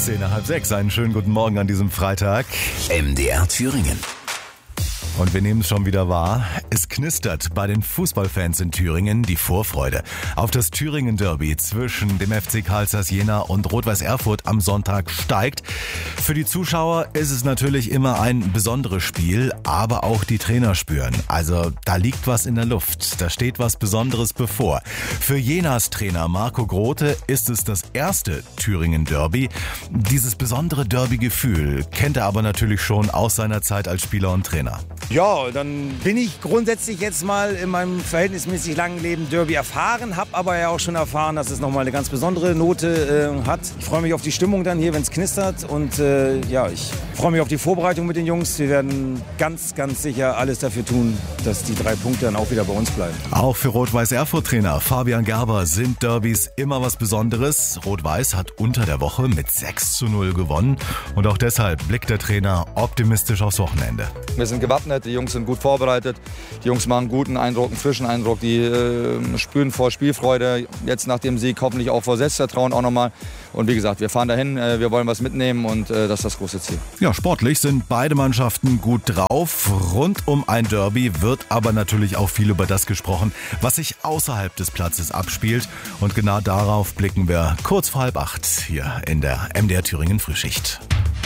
5:10, einen schönen guten Morgen an diesem Freitag. MDR Thüringen. Und wir nehmen es schon wieder wahr. Es knistert bei den Fußballfans in Thüringen die Vorfreude auf das Thüringen-Derby zwischen dem FC Carl Zeiss Jena und Rot-Weiß Erfurt am Sonntag steigt. Für die Zuschauer ist es natürlich immer ein besonderes Spiel, aber auch die Trainer spüren. Also da liegt was in der Luft, da steht was Besonderes bevor. Für Jenas Trainer Marco Grote ist es das erste Thüringen-Derby. Dieses besondere Derby-Gefühl kennt er aber natürlich schon aus seiner Zeit als Spieler und Trainer. Ja, dann bin ich grundsätzlich jetzt mal in meinem verhältnismäßig langen Leben Derby erfahren, habe aber ja auch schon erfahren, dass es nochmal eine ganz besondere Note hat. Ich freue mich auf die Stimmung dann hier, wenn es knistert und ich freue mich auf die Vorbereitung mit den Jungs. Wir werden ganz, ganz sicher alles dafür tun, dass die 3 Punkte dann auch wieder bei uns bleiben. Auch für Rot-Weiß Erfurt-Trainer Fabian Gerber sind Derbys immer was Besonderes. Rot-Weiß hat unter der Woche mit 6:0 gewonnen und auch deshalb blickt der Trainer optimistisch aufs Wochenende. Wir sind gewappnet, die Jungs sind gut vorbereitet, die Jungs machen einen guten Eindruck, einen frischen Eindruck, die spüren vor Spielfreude, jetzt nach dem Sieg hoffentlich auch vor Selbstvertrauen auch nochmal. Und wie gesagt, wir fahren dahin, wir wollen was mitnehmen und das ist das große Ziel. Ja, sportlich sind beide Mannschaften gut drauf. Rund um ein Derby wird aber natürlich auch viel über das gesprochen, was sich außerhalb des Platzes abspielt. Und genau darauf blicken wir kurz vor 7:30 hier in der MDR Thüringen Frühschicht.